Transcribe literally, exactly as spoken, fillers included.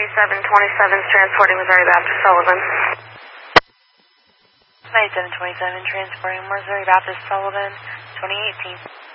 ninety-seven twenty-seven transporting Missouri Baptist Sullivan. ninety-seven twenty-seven transporting Missouri Baptist Sullivan, twenty eighteen.